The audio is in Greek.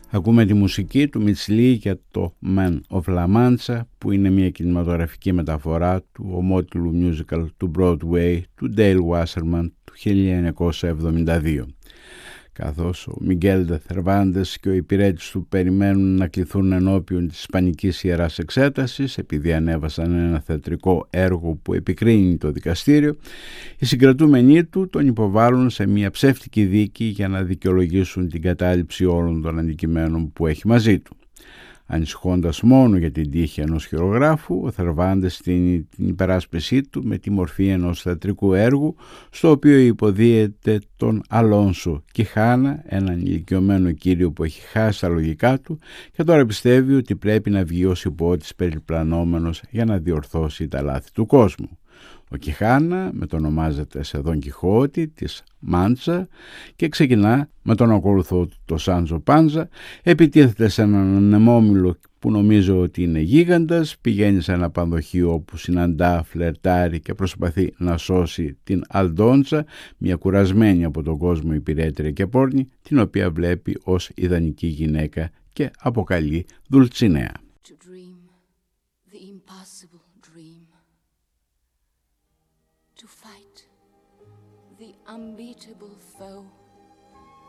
Ακούμε τη μουσική του Μιτσλί για το Man of La Mancha, που είναι μια κινηματογραφική μεταφορά του ομότιλου musical του Broadway του Dale Wasserman του 1972. Καθώς ο Μιγγέλ Ντε Θερβάντες και ο υπηρέτης του περιμένουν να κληθούν ενώπιον της Ισπανικής Ιεράς Εξέτασης επειδή ανέβασαν ένα θεατρικό έργο που επικρίνει το δικαστήριο, οι συγκρατούμενοι του τον υποβάλλουν σε μια ψεύτικη δίκη για να δικαιολογήσουν την κατάληψη όλων των αντικειμένων που έχει μαζί του. Ανησυχώντας μόνο για την τύχη ενός χειρογράφου, ο Θερβάντες στείνει την υπεράσπιση του με τη μορφή ενός θεατρικού έργου, στο οποίο υποδίεται τον Αλόνσο Κιχάνα, έναν ηλικιωμένο κύριο που έχει χάσει τα λογικά του και τώρα πιστεύει ότι πρέπει να βγει ως υπότης περιπλανόμενος για να διορθώσει τα λάθη του κόσμου. Ο Κιχάνα μετονομάζεται σε Δον Κιχώτη της Μάντσα και ξεκινά με τον ακολουθό του το Σάντζο Πάντζα, επιτίθεται σε έναν ανεμόμυλο που νομίζει ότι είναι γίγαντας, πηγαίνει σε ένα πανδοχείο όπου συναντά, φλερτάρει και προσπαθεί να σώσει την Αλντόντσα, μια κουρασμένη από τον κόσμο υπηρέτρια και πόρνη, την οποία βλέπει ως ιδανική γυναίκα και αποκαλεί Δουλτσινέα. Unbeatable foe,